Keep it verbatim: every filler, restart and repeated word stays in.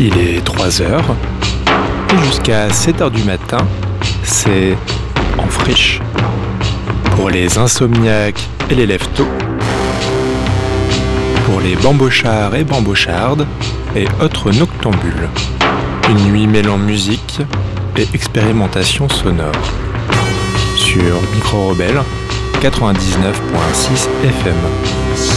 Il est trois heures et jusqu'à sept heures du matin, c'est en friche. Pour les insomniaques et les lève-tôt, pour les bambochards et bambochardes et autres noctambules. Une nuit mêlant musique et expérimentation sonore. Sur Micro Rebelle quatre-vingt-dix-neuf virgule six F M.